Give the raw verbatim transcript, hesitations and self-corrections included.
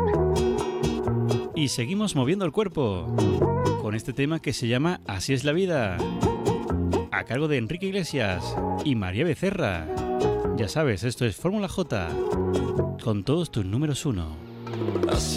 Y seguimos moviendo el cuerpo con este tema que se llama Así es la vida, a cargo de Enrique Iglesias y María Becerra. Ya sabes, esto es Fórmula J con todos tus números uno. Así